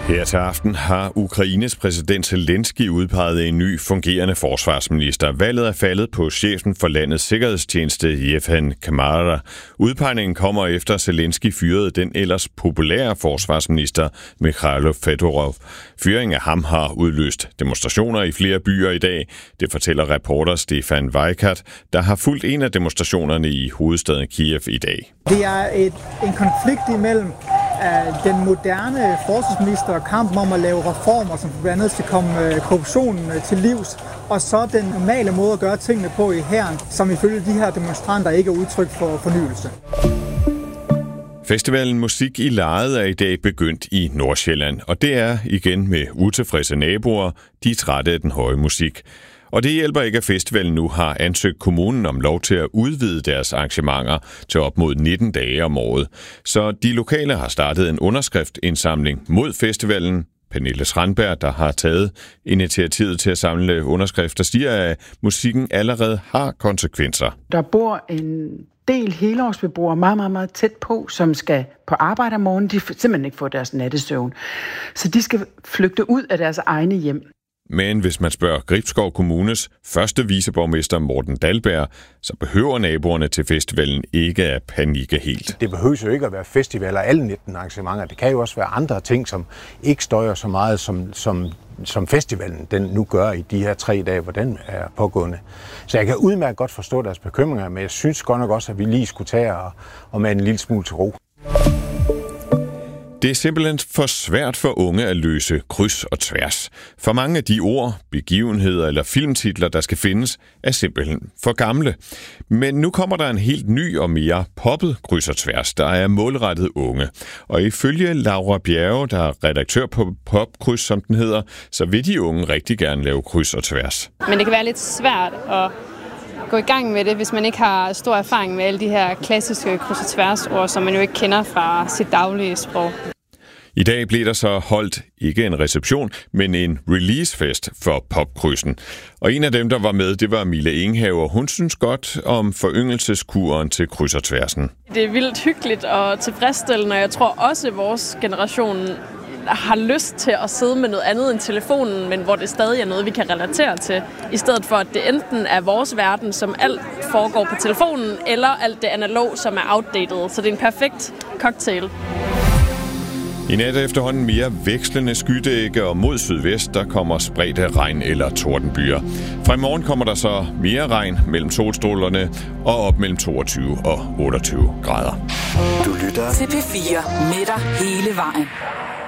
Her til aften har Ukraines præsident Zelensky udpeget en ny fungerende forsvarsminister. Valget er faldet på chefen for landets sikkerhedstjeneste, Yevhen Kamara. Udpegningen kommer efter Zelensky fyrede den ellers populære forsvarsminister, Mikhailo Fedorov. Fyringen af ham har udløst demonstrationer i flere byer i dag. Det fortæller reporter Stefan Weikart, der har fulgt en af demonstrationerne i hovedstaden Kiev i dag. Det er en konflikt imellem den moderne forsvarsminister og kampen om at lave reformer, som blandt andet skal komme korruptionen til livs, og så den normale måde at gøre tingene på i hæren, som ifølge de her demonstranter ikke er udtryk for fornyelse. Festivalen Musik i Lejet er i dag begyndt i Nordsjælland, og det er igen med utilfredse naboer, de er trætte af den høje musik. Og det hjælper ikke, at festivalen nu har ansøgt kommunen om lov til at udvide deres arrangementer til op mod 19 dage om året. Så de lokale har startet en underskriftindsamling mod festivalen. Pernille Strandberg, der har taget initiativet til at samle underskrifter, siger, at musikken allerede har konsekvenser. Der bor en del helårsbeboere meget, meget, meget tæt på, som skal på arbejde om morgenen. De simpelthen ikke får deres nattesøvn. Så de skal flygte ud af deres egne hjem. Men hvis man spørger Gribskov Kommunes første viceborgmester Morten Dahlberg, så behøver naboerne til festivalen ikke at panikke helt. Det behøver jo ikke at være festivaler alle 19 arrangementer. Det kan jo også være andre ting, som ikke støjer så meget, som festivalen den nu gør i de her 3 dage, hvor den er pågående. Så jeg kan udmærket godt forstå deres bekymringer, men jeg synes godt nok også, at vi lige skulle tage og med en lille smule til ro. Det er simpelthen for svært for unge at løse kryds og tværs. For mange af de ord, begivenheder eller filmtitler, der skal findes, er simpelthen for gamle. Men nu kommer der en helt ny og mere poppet kryds og tværs, der er målrettet unge. Og ifølge Laura Bjerge, der er redaktør på Popkryds, som den hedder, så vil de unge rigtig gerne lave kryds og tværs. Men det kan være lidt svært at gå i gang med det, hvis man ikke har stor erfaring med alle de her klassiske kryds og tværs-ord, som man jo ikke kender fra sit daglige sprog. I dag blev der så holdt ikke en reception, men en releasefest for Popkrydsen. Og en af dem, der var med, det var Mille Inghaver. Hun synes godt om foryngelseskuren til kryds og tværsen. Det er vildt hyggeligt og tilfredsstillende, og jeg tror også, at vores generation har lyst til at sidde med noget andet end telefonen, men hvor det stadig er noget, vi kan relatere til, i stedet for, at det enten er vores verden, som alt foregår på telefonen, eller alt det analog, som er outdated. Så det er en perfekt cocktail. I nat er efterhånden mere vekslende skydække, og mod sydvest der kommer spredte regn- eller tordenbyer. Fra i morgen kommer der så mere regn mellem solstrålerne og op mellem 22 og 28 grader. Du lytter til P4 med dig hele vejen.